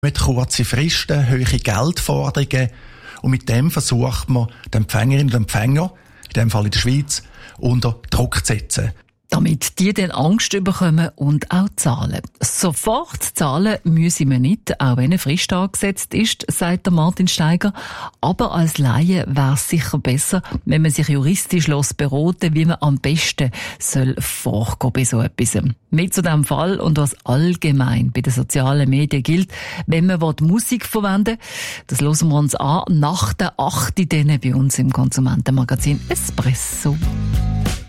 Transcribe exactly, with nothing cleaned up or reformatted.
Mit kurzen Fristen, hohe Geldforderungen. Und mit dem versucht man, den Empfängerinnen und Empfänger, in diesem Fall in der Schweiz, unter Druck zu setzen. Damit die dann Angst bekommen und auch zahlen. Sofort zahlen müssen wir nicht, auch wenn eine Frist angesetzt ist, sagt der Martin Steiger. Aber als Laie wäre es sicher besser, wenn man sich juristisch beraten, wie man am besten soll vorgehen bei so etwas. Mit zu diesem Fall und was allgemein bei den sozialen Medien gilt, wenn man Musik verwenden will, das hören wir uns an nach der achten bei uns im Konsumentenmagazin Espresso.